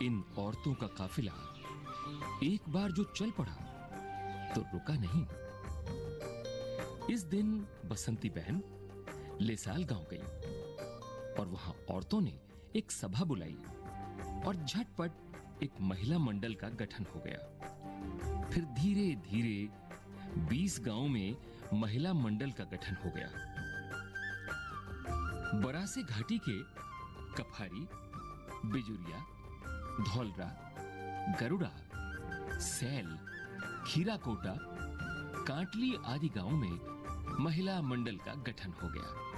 इन औरतों का काफिला एक बार जो चल पड़ा तो रुका नहीं। इस दिन बसंती बहन लेसाल गांव गई और वहां औरतों ने एक सभा बुलाई और झटपट एक महिला मंडल का गठन हो गया। फिर धीरे धीरे 20 गांवों में महिला मंडल का गठन हो गया। बरासे घाटी के कफारी, बिजुरिया, धौलरा, गरुड़ा, सैल, खीराकोटा, कांटली आदि गांवों में महिला मंडल का गठन हो गया।